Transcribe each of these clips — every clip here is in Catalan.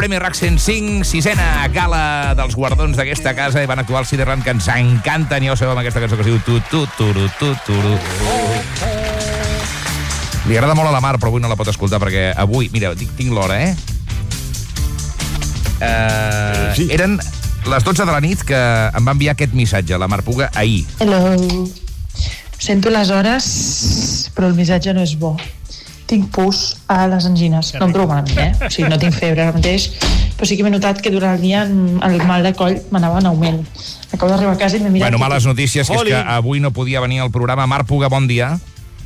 Premi RAC 105, 6ª gala dels guardons d'aquesta casa, i van actuar el Ciderland, que ens encanten, ja ho sabeu, amb aquesta cançó que es diu tu. Li agrada molt a la Mar, però avui no la pot escoltar, perquè avui, mira, tinc l'hora, Sí. Eren les 12 de la nit que em va enviar aquest missatge, la Mar Puga, ahir. Hello. Sento les hores, però el missatge no és bo. Tinc pus a les angines. No em trobo malament, O sigui, no tinc febre ara mateix, però sí que m'he notat que durant el dia el mal de coll m'anava en augment. Acabo d'arribar a casa i m'he mirat... Bueno, males notícies, que és que avui no podia venir al programa. Mar Puga, bon dia.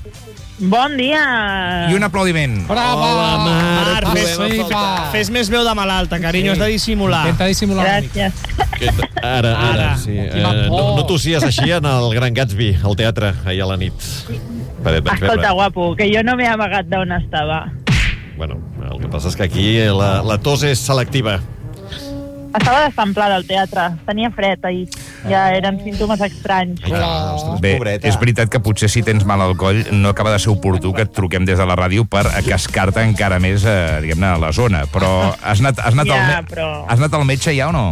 Bon dia! I un aplaudiment. Bravo! Hola, Mar, fes més veu de malalta, carinyo, has de dissimular. Intenta dissimular una mica. Gràcies. Ara. Sí. No tossies així en el Gran Gatsby, al teatre, ahir a la nit. Escolta, guapo, que jo no m'he amagat d'on estava. Bueno, el que passa és que aquí la tos és selectiva. Estava destemplada al teatre, tenia fred ahir. Ja eren símptomes estranys. Bé, és veritat que potser si tens mal al coll no acaba de ser oportú que et truquem des de la ràdio per cascar-te encara més, diguem-ne, a la zona. Però has anat al metge ja o no?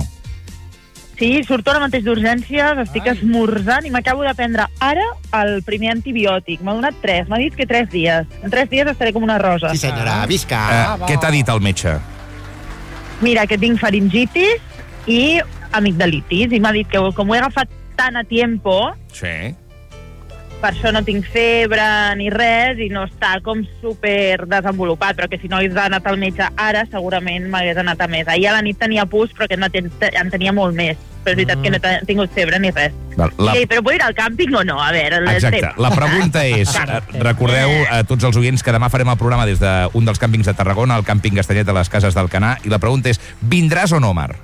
Sí, surto ara mateix d'urgències, estic esmorzant i m'acabo de prendre ara el primer antibiòtic. M'ha donat 3, m'ha dit que 3 dies. En 3 dies estaré com una rosa. Sí, senyora, visca! Què t'ha dit el metge? Mira, que tinc faringitis i amigdalitis, i m'ha dit que com ho he agafat tan a tiempo, Sí. per això no tinc febre ni res i no està com super desenvolupat, però que si no hagués anat al metge ara segurament m'hagués anat a més. Ahir a la nit tenia pus, però que en tenia molt més. Però és veritat que no he tingut febre ni res. Però puc ir al càmping o no? A veure, Exacte. La pregunta és, recordeu a tots els oients que demà farem el programa des d'un dels càmpings de Tarragona, el càmping Castellet de les Cases d'Alcanar, i la pregunta és, vindràs o no, Mar?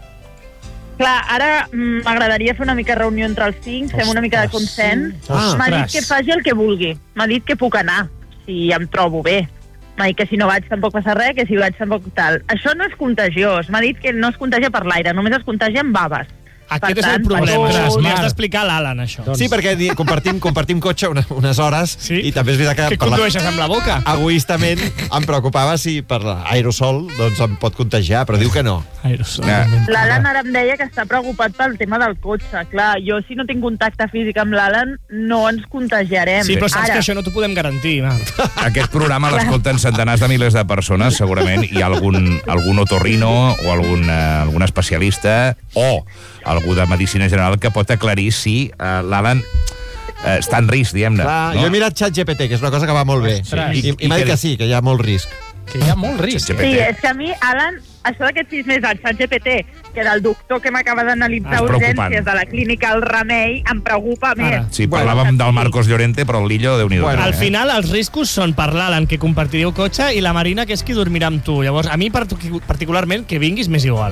Clar, ara m'agradaria fer una mica reunió entre els 5, fem una mica de consens. M'ha dit que faci el que vulgui. M'ha dit que puc anar, si em trobo bé. M'ha dit que si no vaig tampoc passa res, que si vaig tampoc tal. Això no és contagiós. M'ha dit que no es contagia per l'aire, només es contagia amb baves. Aquest és el problema. Li has d'explicar a l'Alan, això. Sí, perquè compartim cotxe unes hores i també és veritat que condueixes amb la boca. Egoistament em preocupava si per l'aerosol doncs em pot contagiar, però diu que no. L'Alan ara em deia que està preocupat pel tema del cotxe. Clar, jo si no tinc contacte físic amb l'Alan no ens contagiarem. Sí, però saps que això no t'ho podem garantir. Aquest programa l'escolten centenars de milers de persones, segurament hi ha algun otorrino o algun especialista o algú de medicina general que pot aclarir si l'Alan està en risc, diguem-ne. Jo he mirat ChatGPT, que és una cosa que va molt bé, i m'ha dit que sí, que hi ha molt risc. Que hi ha molt risc. Sí, és que a mi, Alan, això d'aquests 6 mesos al ChatGPT, que del doctor que m'acaba d'analitzar urgències de la clínica El Remei, em preocupa més. Sí, parlàvem del Marcos Llorente, però el Lillo, Déu-n'hi-do. Al final, els riscos són per l'Alan, que compartiríeu cotxe, i la Marina, que és qui dormirà amb tu. Llavors, a mi, particularment, que vinguis m'és igual.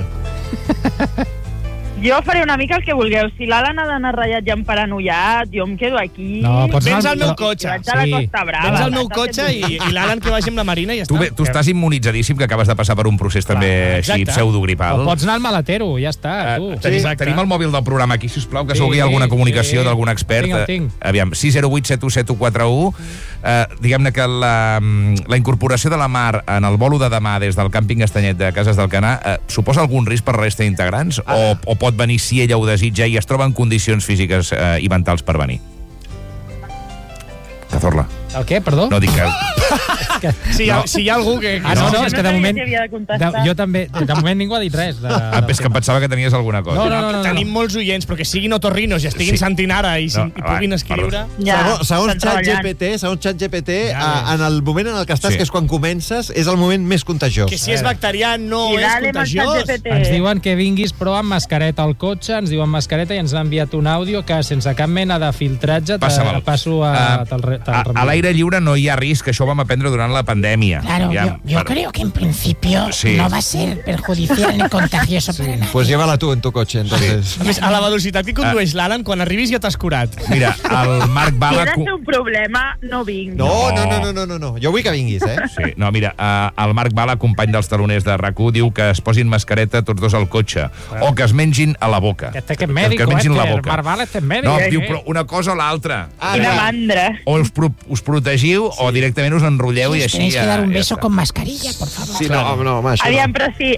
Jo faré una mica el que vulgueu. Si l'Alan ha d'anar ratllat i emparanoiat, jo em quedo aquí. No, vens al meu cotxe. Vaig a la Costa Brava. Vens al meu cotxe i l'Alan que vagi amb la Marina i ja està. Tu estàs immunitzadíssim, que acabes de passar per un procés també així pseudogripal. O pots anar al malatero, ja està. Tenim el mòbil del programa aquí, sisplau, que segur que hi ha alguna comunicació d'algun expert. Aviam, 608717141. Diguem-ne que la incorporació de la Mar en el bolo de demà des del càmping Castanyet de Cases d'Alcanar suposa algun risc per la resta d'integrants? O pot venir si ella ho desitja i es troba en condicions físiques i mentals per venir? Cazorla. El què, perdó? No, dic que... Si hi ha algú que... No, és que de moment... Jo també... De moment ningú ha dit res. És que em pensava que tenies alguna cosa. No. Tenim molts oients, però que siguin otorrinos i estiguin sentint ara i puguin escriure... Segons ChatGPT, en el moment en el que estàs, que és quan comences, és el moment més contagiós. Que si és bacterià no és contagiós. Ens diuen que vinguis, però amb mascareta al cotxe, ens diuen mascareta i ens ha enviat un àudio que sense cap mena de filtratge passo a a l'aire lliure no hi ha risc, això ho vam aprendre durant la pandèmia. Claro, yo creo que en principio no va a ser perjudicial ni contagioso para nadie. Pues llévala tú en tu coche, entonces. A més, a la velocitat que condueix l'Alan, quan arribis ja t'has curat. Mira, el Marc Bala... Si ha de ser un problema, no vinc. No. Jo vull que vinguis, Sí, no, mira, el Marc Bala, company dels taloners de RAC1, diu que es posin mascareta tots dos al cotxe, o que es mengin a la boca. Que es mèdic, que mengin la boca. Marc Bala és mèdic. No, diu, però una cosa o l'altra. Quina mandra. O us protegiu o directament us enrotlleu i així... Tenéis que dar un beso con mascarilla, por favor. Sí, no, Aviam, però si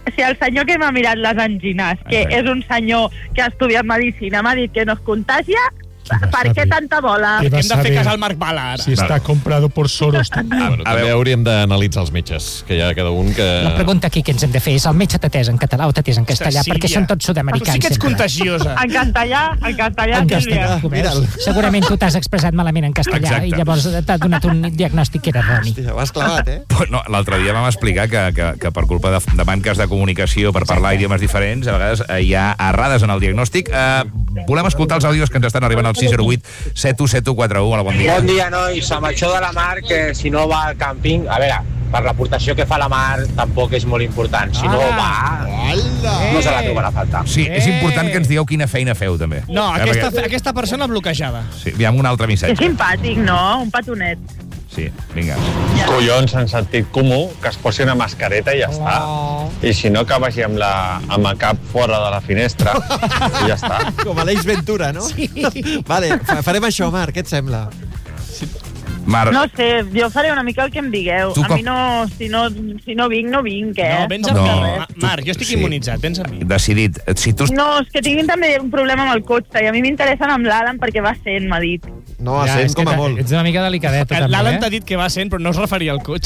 si el senyor que m'ha mirat les angines, que és un senyor que ha estudiat medicina, m'ha dit que no es contagia, per què tanta bola? Hem de fer cas al Marc Bala, ara. Si està comprado por Soros, també. També hauríem d'analitzar els metges, que hi ha cada un que... La pregunta aquí que ens hem de fer és el metge t'atès en català o t'atès en castellà, perquè són tots sud-americans. Tu sí que ets contagiosa. En castellà. Segurament tu t'has expressat malament en castellà i llavors t'ha donat un diagnòstic que era erroni. Hòstia, vas clavat, No, l'altre dia vam explicar que per culpa de manques de comunicació, per parlar idiomes diferents, a vegades hi ha errades en el diagnòstic. Volem escoltar els àudios que ens estan arribant al 608 717141. Hola, bon dia. Bon dia, nois. Amb això de la Mar, que si no va al càmping... A veure, per l'aportació que fa la Mar tampoc és molt important. Si no va, no se la trobarà a faltar. Sí, és important que ens digueu quina feina feu, també. No, aquesta persona bloquejada. Sí, aviam un altre missatge. És simpàtic, no? Un petonet. Sí, vinga. Collons, en sentit comú, que es posi una mascareta i ja està. I si no, que vagi amb el cap fora de la finestra i ja està. Com a l'Eix Ventura, no? Sí. Vale, farem això, Marc, què et sembla? Marc. No sé, jo faré una mica el que em digueu. A mi no, si no vinc, no vinc, No, vens amb mi. Marc, jo estic immunitzat, vens amb mi. Decidit. Si tu... No, és que tinc també un problema amb el cotxe i a mi m'interessa anar amb l'Alan perquè va sent, m'ha dit. No, a 100 com a molt. Ets una mica delicadeta, també, L'Alan t'ha dit que va sent, però no es referia al cotxe.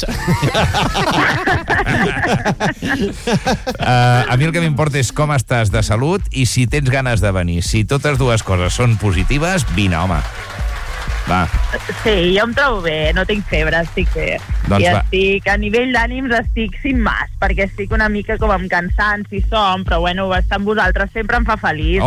A mi el que m'importa és com estàs de salut i si tens ganes de venir. Si totes dues coses són positives, vine, home. Va. Sí, jo em trobo bé, no tinc febre, estic bé. Doncs I va. estic, a nivell d'ànims estic sin más, perquè estic una mica com amb cansanç i son, però bueno, estar amb vosaltres sempre em fa feliç.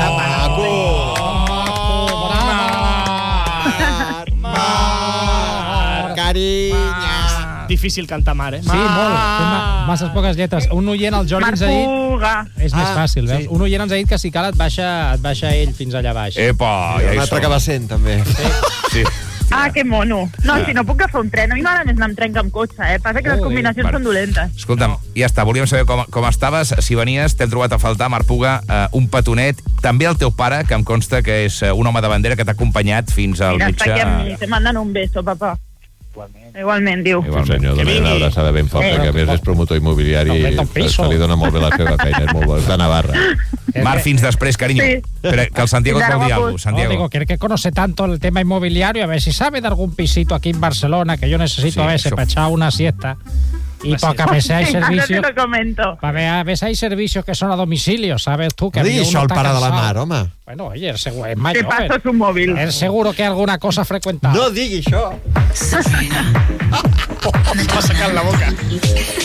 Carinyes. Difícil cantar Mar, Sí, molt. Masses poques lletres. Un oient, el Jordi, ens ha dit... És més fàcil, veus? Un oient ens ha dit que si cal et baixa ell fins allà baix. Epa, ja hi som. Un altre que va sent, també. Sí. Ah, que mono. No, si no puc agafar un tren. A mi m'agrada més anar amb tren que amb cotxe, Passa que les combinacions són dolentes. Escolta'm, ja està, volíem saber com estaves. Si venies, t'hem trobat a faltar, Marc Puga, un petonet. També el teu pare, que em consta que és un home de bandera que t'ha acompanyat fins al Mira, metge... està aquí amb mi. Te mandan un beso, papà. Igualment, diu. Sí, senyor, donem una abraçada ben forta, que a més és promotor immobiliari i se li dona molt bé la seva feina, és molt bo, és de Navarra. Marc, fins després, carinyo. Sí. Que el Santiago et vol dir alguna cosa. Santiago. Digo, que conoce tanto el tema inmobiliario, a ver si sabe de algún pisito aquí en Barcelona, que yo necesito a veces para echar una siesta. Y porque a veces hay servicios... No te lo comento. A veces hay servicios que son a domicilio, ¿sabes tú? Que no diguis això al pare de la Mar, home. Bueno, oye, es mayor. Te paso su móvil. Es seguro que alguna cosa ha frecuentado. No digui això. M'ha sacat la boca.